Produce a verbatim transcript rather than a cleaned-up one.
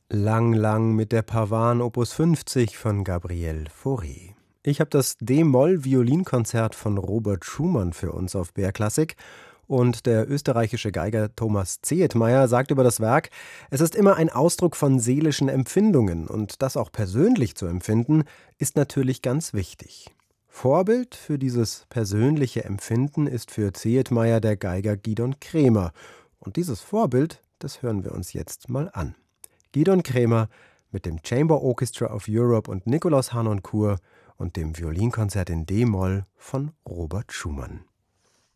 Lang Lang mit der Pavane Opus fünfzig von Gabriel Fauré. Ich habe das D-Moll-Violinkonzert von Robert Schumann für uns auf B R Klassik. Und der österreichische Geiger Thomas Zehetmeier sagt über das Werk, es ist immer ein Ausdruck von seelischen Empfindungen und das auch persönlich zu empfinden, ist natürlich ganz wichtig. Vorbild für dieses persönliche Empfinden ist für Zehetmeier der Geiger Gidon Kremer. Und dieses Vorbild, das hören wir uns jetzt mal an. Gidon Kremer mit dem Chamber Orchestra of Europe und Nikolaus Harnoncourt und dem Violinkonzert in D-Moll von Robert Schumann.